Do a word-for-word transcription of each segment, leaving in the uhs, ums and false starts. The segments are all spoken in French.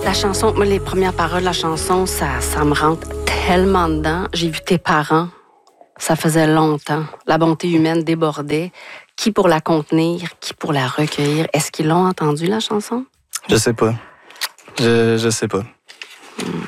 La chanson, moi, les premières paroles de la chanson, ça, ça me rentre tellement dedans. J'ai vu tes parents, ça faisait longtemps. La bonté humaine débordait. Qui pour la contenir, qui pour la recueillir? Est-ce qu'ils l'ont entendu, la chanson? Je sais pas. Je, je sais pas. Hmm.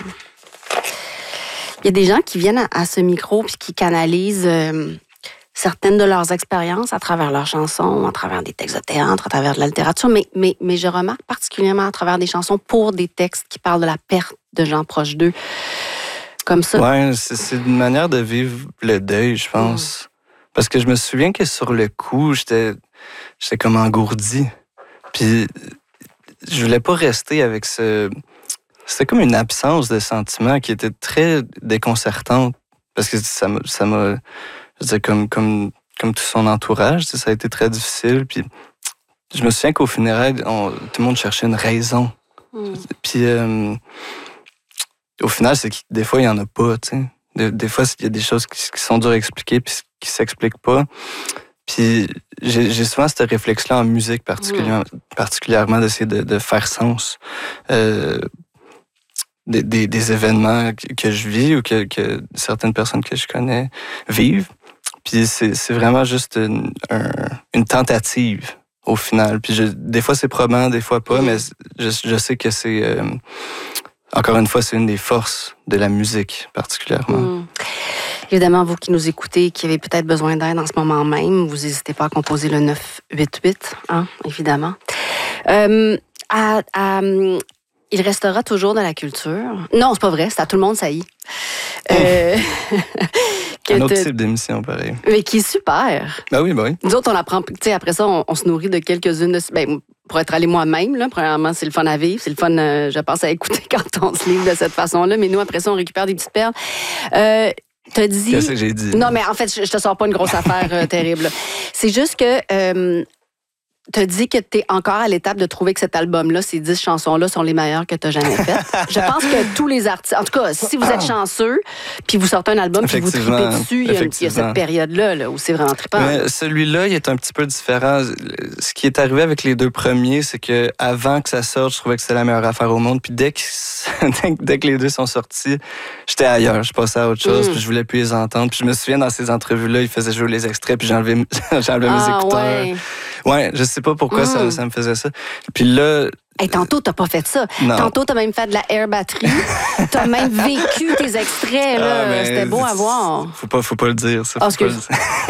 Il y a des gens qui viennent à, à ce micro puis qui canalisent euh, certaines de leurs expériences à travers leurs chansons, à travers des textes de théâtre, à travers de la littérature, mais, mais, mais je remarque particulièrement à travers des chansons pour des textes qui parlent de la perte de gens proches d'eux. Comme ça. Ouais, c'est, c'est une manière de vivre le deuil, je pense. Mm. Parce que je me souviens que sur le coup, j'étais, j'étais comme engourdi. Puis je voulais pas rester avec ce... C'était comme une absence de sentiments qui était très déconcertante. Parce que ça m'a... Ça m'a je veux dire, comme, comme, comme tout son entourage, ça a été très difficile. Puis je me souviens qu'au funérailles, on, tout le monde cherchait une raison. Mm. Puis euh, au final, c'est que des fois, il n'y en a pas, tu sais. Des, des fois, il y a des choses qui, qui sont dures à expliquer puis qui ne s'expliquent pas. Puis j'ai, j'ai souvent ce réflexe-là en musique, particulièrement, mm. particulièrement d'essayer de, de faire sens euh, des, des, des événements que, que je vis ou que, que certaines personnes que je connais vivent. Puis c'est, c'est vraiment juste une, un, une tentative au final. Puis je, des fois, c'est probant, des fois pas, mm. mais je, je sais que c'est... Euh, encore une fois, c'est une des forces de la musique, particulièrement. Mm. Évidemment, vous qui nous écoutez, qui avez peut-être besoin d'aide en ce moment même, vous n'hésitez pas à composer le neuf huit huit, hein, évidemment. Euh, à, à, il restera toujours de la culture. Non, c'est pas vrai, c'est à tout le monde, ça y est. Euh, un autre te... type d'émission, pareil. Mais qui est super. Ben oui, ben oui. Nous autres, on apprend, tu sais, après ça, on, on se nourrit de quelques-unes de... Ben, pour être allé moi-même, là, premièrement, c'est le fun à vivre. C'est le fun, euh, je pense, à écouter quand on se livre de cette façon-là. Mais nous, après ça, on récupère des petites perles. Euh, t'as dit... Qu'est-ce que j'ai dit? Non, mais en fait, je, je te sors pas une grosse affaire euh, terrible. C'est juste que... Euh, t'as dit que t'es encore à l'étape de trouver que cet album-là, ces dix chansons-là, sont les meilleures que t'as jamais faites. Je pense que tous les artistes... En tout cas, si vous êtes chanceux, puis vous sortez un album, puis vous tripez dessus, il y, a, il y a cette période-là là, où c'est vraiment trippant. Mais celui-là, il est un petit peu différent. Ce qui est arrivé avec les deux premiers, c'est que avant que ça sorte, je trouvais que c'était la meilleure affaire au monde. Puis dès que, dès que les deux sont sortis, j'étais ailleurs. Je passais à autre chose, mm. puis je voulais plus les entendre. Puis je me souviens, dans ces entrevues-là, il faisait jouer les extraits, puis j'enlevais, j'enlevais ah, mes écouteurs. Ouais. Ouais, je sais pas pourquoi mm. ça, ça me faisait ça. Puis là... Hey, tantôt, t'as pas fait ça. Non. Tantôt, t'as même fait de la air batterie. T'as même vécu tes extraits, là. Ah, c'était beau à voir. Faut pas, faut pas le dire, ça. Faut oh, pas le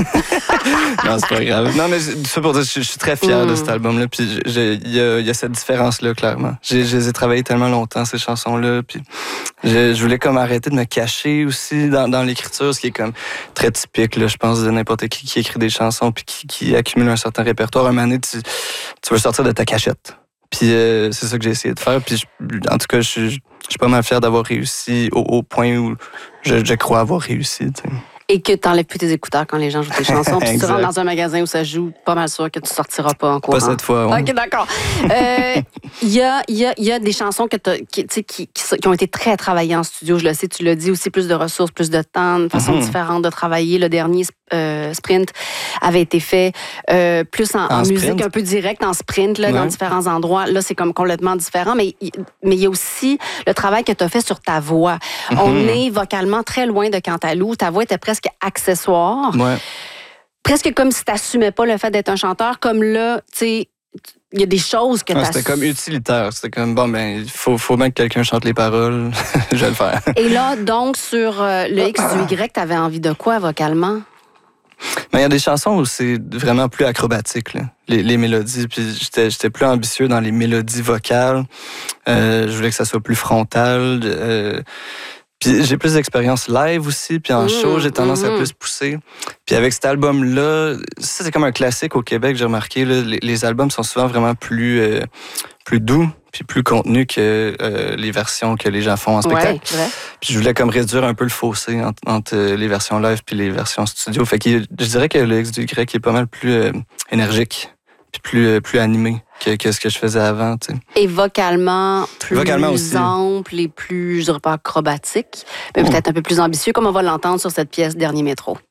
dire. Non, c'est pas grave. Non, mais ça pour dire, je, je suis très fier mm. de cet album-là. Puis il y a, y a cette différence-là, clairement. J'ai, je les ai travaillées tellement longtemps, ces chansons-là. Puis je, je voulais comme arrêter de me cacher aussi dans, dans l'écriture, ce qui est comme très typique, là, je pense, de n'importe qui qui écrit des chansons puis qui, qui accumule un certain répertoire. Un moment donné, tu, tu veux sortir de ta cachette. Puis euh, c'est ça que j'ai essayé de faire. Puis je, en tout cas, je, je, je suis pas mal fier d'avoir réussi au, au point où je, je crois avoir réussi. T'sais. Et que t'enlèves plus tes écouteurs quand les gens jouent tes chansons. Puis si tu rentres dans un magasin où ça joue, pas mal sûr que tu sortiras pas en courant. Pas cette fois, ouais. OK, d'accord. Il euh, y, a, y, a, y a des chansons que qui, qui, qui, qui ont été très travaillées en studio. Je le sais, tu l'as dit aussi, plus de ressources, plus de temps, de façon mm-hmm. différente de travailler. Le dernier euh, sprint avait été fait euh, plus en, en, en musique, un peu direct, en sprint, là, ouais. dans différents endroits. Là, c'est comme complètement différent. Mais mais il y a aussi le travail que tu as fait sur ta voix. Mm-hmm. On est vocalement très loin de Cantalou. Ta voix était presque accessoire. Ouais. Presque comme si tu n'assumais pas le fait d'être un chanteur. Comme là, tu sais, il y a des choses que tu as... C'était comme utilitaire. C'était comme, bon, ben, il faut, faut bien que quelqu'un chante les paroles. Je vais le faire. Et là, donc, sur euh, le X du Y, tu avais envie de quoi vocalement? Mais il y a des chansons où c'est vraiment plus acrobatique, là, les, les mélodies. Puis j'étais, j'étais plus ambitieux dans les mélodies vocales. Euh, je voulais que ça soit plus frontal. Euh, Puis j'ai plus d'expérience live aussi, puis en mmh, show, j'ai tendance mmh. à plus pousser. Puis avec cet album-là, ça c'est comme un classique au Québec, j'ai remarqué, là, les, les albums sont souvent vraiment plus, euh, plus doux, puis plus contenus que euh, les versions que les gens font en spectacle. Ouais, ouais. Puis je voulais comme réduire un peu le fossé entre, entre les versions live puis les versions studio. Fait que je dirais que le X du Y est pas mal plus euh, énergique, puis plus, plus animé. Que, que ce que je faisais avant, tu sais. Et vocalement, plus vocalement aussi. ample et plus, je dirais pas acrobatique, mais oh. peut-être un peu plus ambitieux, comme on va l'entendre sur cette pièce Dernier Métro.